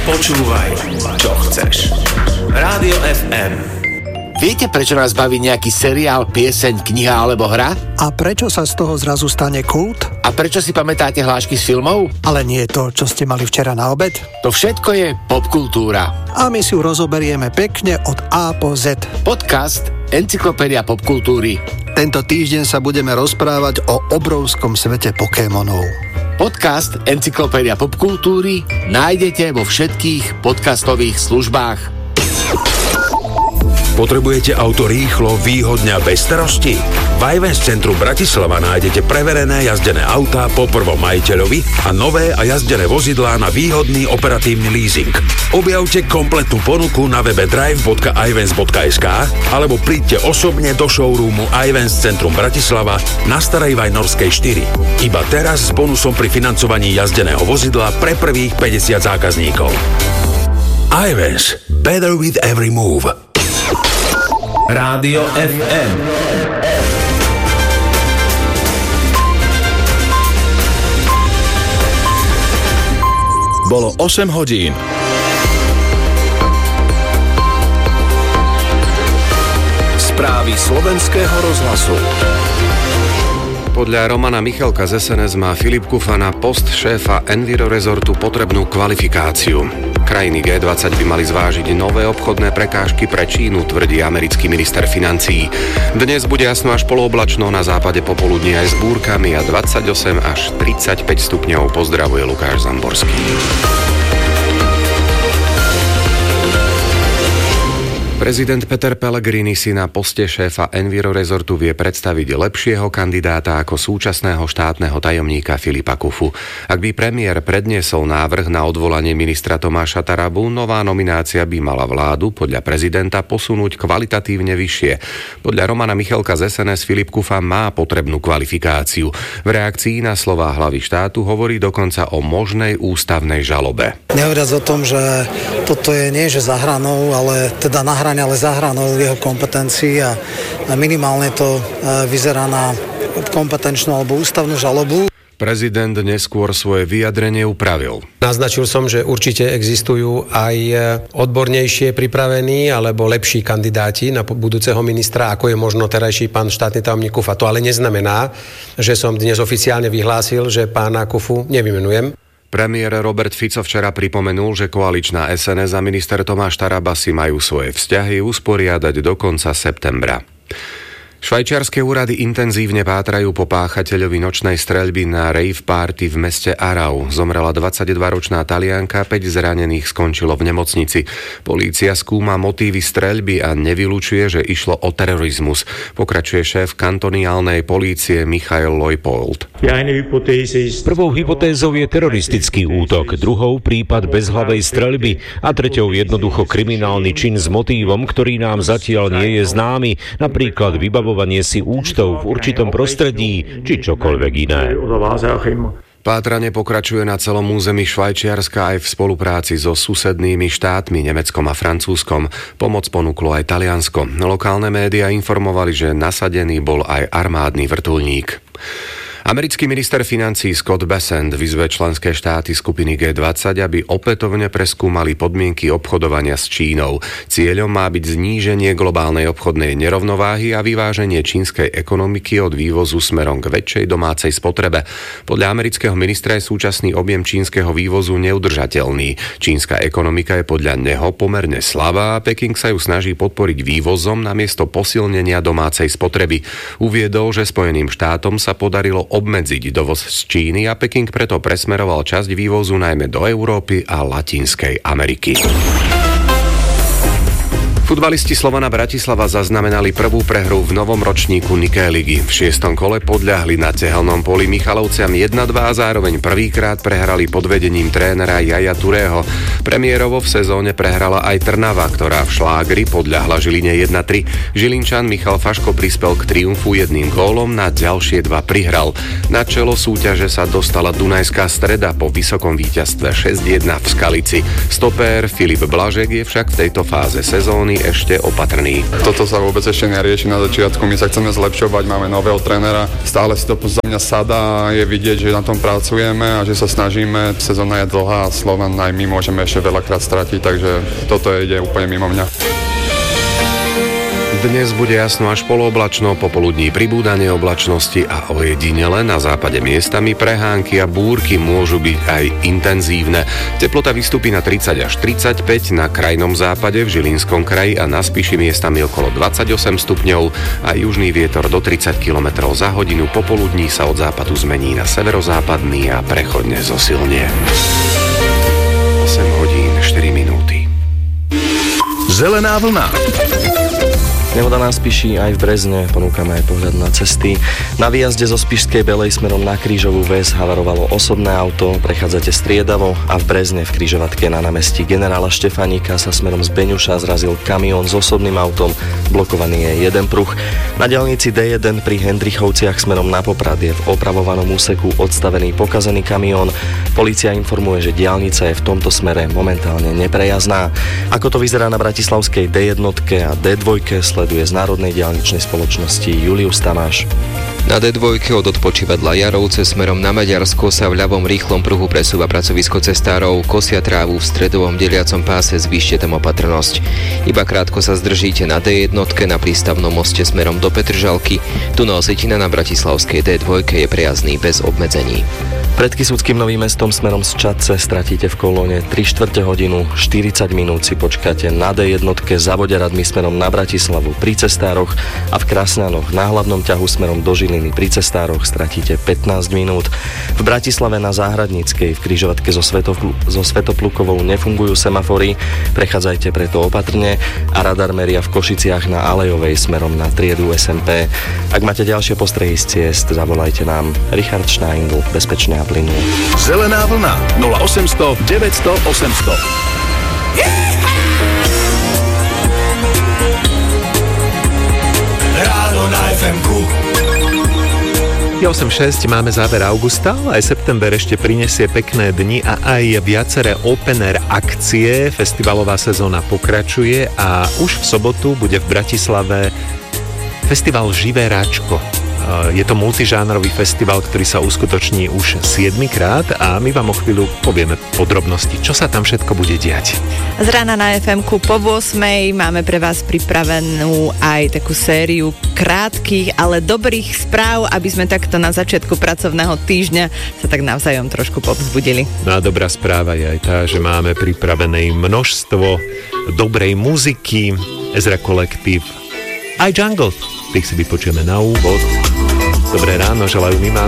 Počúvaj, čo chceš. Rádio FM. Viete, prečo nás baví nejaký seriál, pieseň, kniha alebo hra? A prečo sa z toho zrazu stane kult? A prečo si pamätáte hlášky z filmov? Ale nie to, čo ste mali včera na obed? To všetko je popkultúra. A my si ju rozoberieme pekne od A po Z. Podcast Encyklopédia popkultúry. Tento týždeň sa budeme rozprávať o obrovskom svete Pokémonov. Podcast Encyklopédia popkultúry nájdete vo všetkých podcastových službách. Potrebujete auto rýchlo, výhodne a bez starosti? V Ivens centru Bratislava nájdete preverené jazdené autá po prvom majiteľovi a nové a jazdené vozidlá na výhodný operatívny leasing. Objavte kompletnú ponuku na webe drive.ivens.sk alebo príďte osobne do showroomu Ivens centrum Bratislava na Starej Vajnorskej 4. Iba teraz s bonusom pri financovaní jazdeného vozidla pre prvých 50 zákazníkov. Ivens. Better with every move. Rádio FM. Bolo 8 hodín. Správy slovenského rozhlasu. Podľa Romana Michalka z SNS má Filip Kufa na post šéfa Enviro Resortu potrebnú kvalifikáciu. Krajiny G20 by mali zvážiť nové obchodné prekážky pre Čínu, tvrdí americký minister financií. Dnes bude jasno až polooblačno, na západe popoludní aj s búrkami a 28 až 35 stupňov. Pozdravuje Lukáš Zamborský. Prezident Peter Pellegrini si na poste šéfa Enviro Resortu vie predstaviť lepšieho kandidáta ako súčasného štátneho tajomníka Filipa Kufu. Ak by premiér predniesol návrh na odvolanie ministra Tomáša Tarabu, nová nominácia by mala vládu podľa prezidenta posunúť kvalitatívne vyššie. Podľa Romana Michalka z SNS Filip Kufa má potrebnú kvalifikáciu. V reakcii na slová hlavy štátu hovorí dokonca o možnej ústavnej žalobe. Nehovoriac o tom, že toto je nie že za hranou, ale teda na hrane, ale za hranou jeho kompetencií a minimálne to vyzerá na kompetenčnú alebo ústavnú žalobu. Prezident neskôr svoje vyjadrenie upravil. Naznačil som, že určite existujú aj odbornejšie pripravení alebo lepší kandidáti na budúceho ministra, ako je možno terajší pán štátny tajomník Kufa. To ale neznamená, že som dnes oficiálne vyhlásil, že pána Kufu nevymenujem. Premiér Robert Fico včera pripomenul, že koaličná SNS a minister Tomáš Taraba si majú svoje vzťahy usporiadať do konca septembra. Švajčiarske úrady intenzívne pátrajú po páchateľovi nočnej streľby na rave party v meste Arau. Zomrela 22-ročná Talianka, 5 zranených skončilo v nemocnici. Polícia skúma motívy streľby a nevylučuje, že išlo o terorizmus. Pokračuje šéf kantoniálnej polície Michael Leupold. Prvou hypotézou je teroristický útok, druhou prípad bezhlavej streľby a treťou jednoducho kriminálny čin s motívom, ktorý nám zatiaľ nie je známy, napríklad vybavovanie si účtov v určitom prostredí či čokoľvek iné. Pátranie pokračuje na celom území Švajčiarska aj v spolupráci so susednými štátmi Nemeckom a Francúzskom. Pomoc ponúklo aj Taliansko. Lokálne médiá informovali, že nasadený bol aj armádny vrtuľník. Americký minister financií Scott Bessent vyzve členské štáty skupiny G20, aby opätovne preskúmali podmienky obchodovania s Čínou. Cieľom má byť zníženie globálnej obchodnej nerovnováhy a vyváženie čínskej ekonomiky od vývozu smerom k väčšej domácej spotrebe. Podľa amerického ministra je súčasný objem čínskeho vývozu neudržateľný. Čínska ekonomika je podľa neho pomerne slabá a Peking sa ju snaží podporiť vývozom namiesto posilnenia domácej spotreby. Uviedol, že Spojeným štátom sa podarilo obmedziť dovoz z Číny a Peking preto presmeroval časť vývozu najmä do Európy a Latinskej Ameriky. Futbalisti Slovana Bratislava zaznamenali prvú prehru v novom ročníku Niké ligy. V 6. kole podľahli na tehelnom poli Michalovciam 1-2 a zároveň prvýkrát prehrali pod vedením trénera Jaja Turého. Premiérovo v sezóne prehrala aj Trnava, ktorá v šlágri podľahla Žiline 1-3. Žilinčan Michal Faško prispel k triumfu jedným gólom, na ďalšie 2 prihral. Na čelo súťaže sa dostala Dunajská Streda po vysokom víťazstve 6-1 v Skalici. Stopér Filip Blažek je však v tejto fáze sezóny veľmi ešte opatrný. Toto sa vôbec ešte nerieši na začiatku, my sa chceme zlepšovať, máme nového trénera, stále si to za mňa sadá, je vidieť, že na tom pracujeme a že sa snažíme, sezóna je dlhá a Slovan aj my môžeme ešte veľakrát stratiť, takže toto ide úplne mimo mňa. Dnes bude jasno až polooblačno, popoludní pribúdanie oblačnosti a ojedinele na západe miestami prehánky a búrky môžu byť aj intenzívne. Teplota vystúpi na 30 až 35, na krajnom západe v Žilinskom kraji a na Spiši miestami okolo 28 stupňov a južný vietor do 30 km za hodinu. Popoludní sa od západu zmení na severozápadný a prechodne zosilnie. 8 hodín 4 minúty. Zelená vlna. Nehoda na Spiši aj v Brezne, ponúkame aj pohľad na cesty. Na výjazde zo Spišskej Belej smerom na Krížovú väz havarovalo osobné auto, prechádzate striedavo a v Brezne v križovatke na námestí generála Štefánika sa smerom z Beňuša zrazil kamión s osobným autom, blokovaný je jeden pruh. Na diaľnici D1 pri Hendrichovciach smerom na Poprad je v opravovanom úseku odstavený pokazený kamión. Polícia informuje, že diaľnica je v tomto smere momentálne neprejazdná. Ako to vyzerá na bratislavskej D1 a D2 sleduje z Národnej diaľničnej spoločnosti Julius Tamáš. Na D2 od odpočívadla Jarovce smerom na Maďarsko sa v ľavom rýchlom pruhu presúva pracovisko cestárov, kosia trávu v stredovom deliacom páse, zvýšte tam opatrnosť. Iba krátko sa zdržíte na D1 na prístavnom moste smerom do Petržalky, tunel Sitina na bratislavskej D2 je prejazdný bez obmedzení. Pred Kysuckým Novým Mestom smerom z Čadce stratíte v kolóne 3/4 hodinu, 40 minút si počkáte na D1 za Voderadmi smerom na Bratislavu pri cestároch a v Krasňanoch na hlavnom ťahu smerom do Žiliny pri cestároch stratíte 15 minút. V Bratislave na Záhradníckej v križovatke so Svetoplukovou nefungujú semafory, prechádzajte preto opatrne a radar meria v Košiciach na Alejovej smerom na triedu SMP. Ak máte ďalšie postrehy z ciest, zavolajte nám. Richard Štajndl, bezpečne a plynu. Zelená vlna 0800 900 800. Ráno na FM-ku. Je 8.6, máme záver augusta, aj september ešte prinesie pekné dni a aj viaceré open air akcie. Festivalová sezóna pokračuje a už v sobotu bude v Bratislave festival Živé ráčko. Je to multižánrový festival, ktorý sa uskutoční už 7-krát a my vám o chvíľu povieme podrobnosti, čo sa tam všetko bude diať. Z rána na FM-ku po 8 máme pre vás pripravenú aj takú sériu krátkych, ale dobrých správ, aby sme takto na začiatku pracovného týždňa sa tak navzájom trošku povzbudili. No a dobrá správa je aj tá, že máme pripravené množstvo dobrej muziky, Ezra Collective, aj Jungle. Tých si vypočujeme na úvod. Dobré ráno, želajú Miman.